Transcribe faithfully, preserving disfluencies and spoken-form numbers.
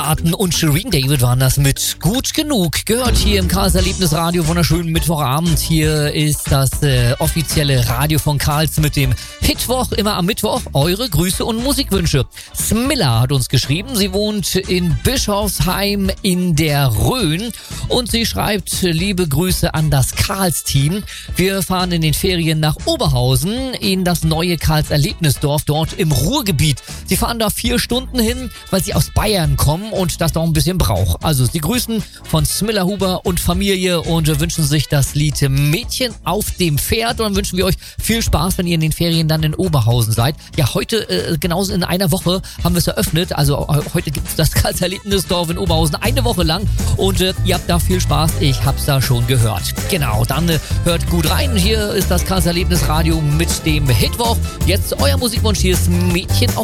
Martin und Shireen David waren das mit Gut Genug. Gehört hier im Karls Erlebnisradio. Wunderschönen Mittwochabend. Hier ist das äh, offizielle Radio von Karls mit dem Hitwoch. Immer am Mittwoch eure Grüße und Musikwünsche. Smilla hat uns geschrieben. Sie wohnt in Bischofsheim in der Rhön. Und sie schreibt, liebe Grüße an das Karls-Team. Wir fahren in den Ferien nach Oberhausen in das neue Karls Erlebnisdorf dort im Ruhrgebiet. Sie fahren da vier Stunden hin, weil sie aus Bayern kommen und das noch ein bisschen braucht. Also sie grüßen von Smilla Huber und Familie und wünschen sich das Lied Mädchen auf dem Pferd. Und dann wünschen wir euch viel Spaß, wenn ihr in den Ferien dann in Oberhausen seid. Ja, heute, äh, genauso in einer Woche haben wir es eröffnet. Also äh, heute gibt es das Karls Erlebnisdorf in Oberhausen eine Woche lang. Und äh, ihr habt da viel Spaß. Ich hab's da schon gehört. Genau, dann äh, hört gut rein. Hier ist das Karls Erlebnisradio mit dem Hitwoch. Jetzt euer Musikwunsch. Hier ist Mädchen auf